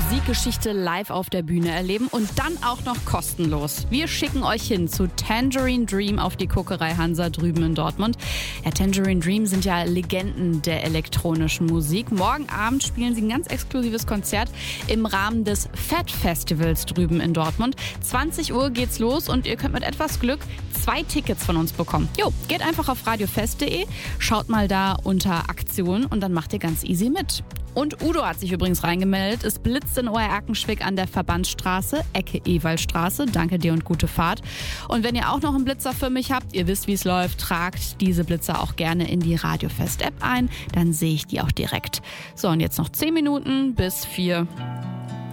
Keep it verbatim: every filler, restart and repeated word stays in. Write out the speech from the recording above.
Musikgeschichte live auf der Bühne erleben und dann auch noch kostenlos. Wir schicken euch hin zu Tangerine Dream auf die Kokerei Hansa drüben in Dortmund. Ja, Tangerine Dream sind ja Legenden der elektronischen Musik. Morgen Abend spielen sie ein ganz exklusives Konzert im Rahmen des Fat Festivals drüben in Dortmund. zwanzig Uhr geht's los und ihr könnt mit etwas Glück zwei Tickets von uns bekommen. Jo, geht einfach auf radiofest punkt de, schaut mal da unter Aktion und dann macht ihr ganz easy mit. Und Udo hat sich übrigens reingemeldet. Es blitzt in Oer-Erkenschwick an der Verbandsstraße, Ecke Ewaldstraße. Danke dir und gute Fahrt. Und wenn ihr auch noch einen Blitzer für mich habt, ihr wisst, wie es läuft, tragt diese Blitzer auch gerne in die Radiofest-App ein. Dann sehe ich die auch direkt. So, und jetzt noch zehn Minuten bis vier.